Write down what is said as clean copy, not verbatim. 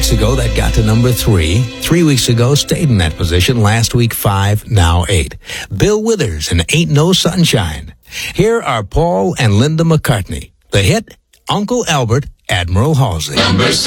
weeks ago, that got to number 3. 3 weeks ago, stayed in that position. Last week, 5, now 8. Bill Withers and Ain't No Sunshine. Here are Paul and Linda McCartney. The hit, Uncle Albert, Admiral Halsey.